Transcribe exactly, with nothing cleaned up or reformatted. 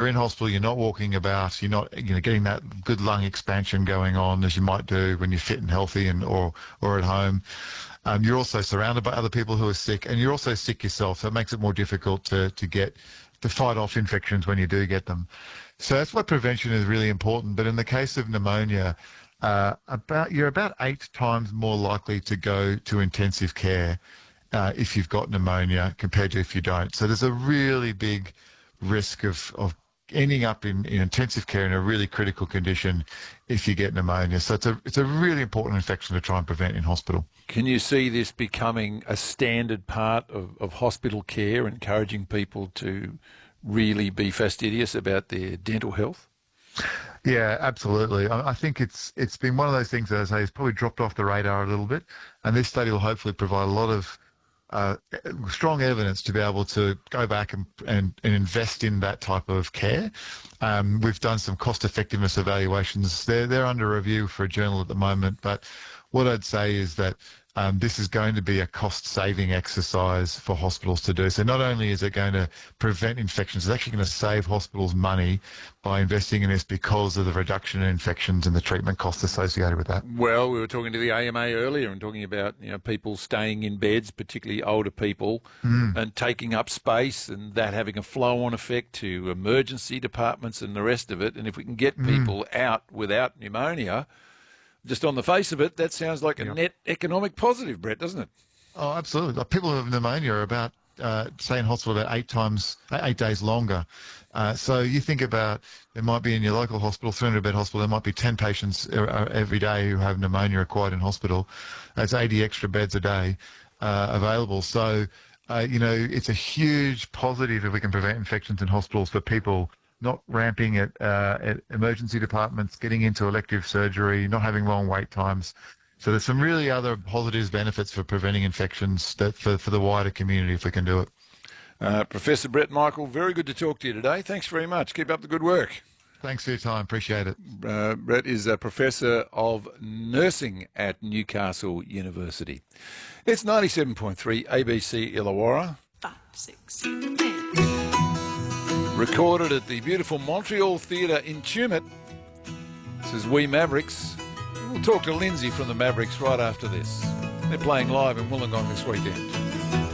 you're in hospital, you're not walking about, you're not you know getting that good lung expansion going on as you might do when you're fit and healthy and or or at home. Um, you're also surrounded by other people who are sick, and you're also sick yourself, so it makes it more difficult to, to get to fight off infections when you do get them. So that's why prevention is really important. But in the case of pneumonia, uh, about you're about eight times more likely to go to intensive care uh, if you've got pneumonia compared to if you don't. So there's a really big risk of, of ending up in, in intensive care in a really critical condition if you get pneumonia. So it's a it's a really important infection to try and prevent in hospital. Can you see this becoming a standard part of, of hospital care, encouraging people to really be fastidious about their dental health? Yeah, absolutely. I, I think it's it's been one of those things that, as I say, has probably dropped off the radar a little bit, and this study will hopefully provide a lot of Uh, strong evidence to be able to go back and, and, and invest in that type of care. Um, we've done some cost effectiveness evaluations. They're, they're under review for a journal at the moment, but what I'd say is that um, this is going to be a cost-saving exercise for hospitals to do. So not only is it going to prevent infections, it's actually going to save hospitals money by investing in this because of the reduction in infections and the treatment costs associated with that. Well, we were talking to the A M A earlier and talking about you know people staying in beds, particularly older people, mm. and taking up space, and that having a flow-on effect to emergency departments and the rest of it. And if we can get people mm. out without pneumonia, just on the face of it, that sounds like a yep. net economic positive, Brett, doesn't it? Oh, absolutely. Like people who have pneumonia are about, uh, stay in hospital about eight times, eight days longer. Uh, so you think about, there might be in your local hospital, three hundred bed hospital, there might be ten patients every day who have pneumonia acquired in hospital. That's eighty extra beds a day uh, available. So, uh, you know, it's a huge positive if we can prevent infections in hospitals for people not ramping at, uh, at emergency departments, getting into elective surgery, not having long wait times. So there's some really other positives, benefits for preventing infections that for, for the wider community if we can do it. Uh, Professor Brett Michael, very good to talk to you today. Thanks very much. Keep up the good work. Thanks for your time. Appreciate it. Uh, Brett is a Professor of Nursing at Newcastle University. It's ninety-seven point three A B C Illawarra. Five, six, seven, Recorded at the beautiful Montreal Theatre in Tumut. This is We Mavericks. We'll talk to Lindsay from the Mavericks right after this. They're playing live in Wollongong this weekend.